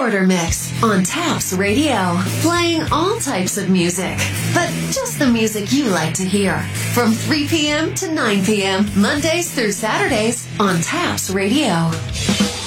Shorter Mix on Taps Radio. Playing all types of music, but just the music you like to hear. From 3 p.m. to 9 p.m., Mondays through Saturdays on Taps Radio.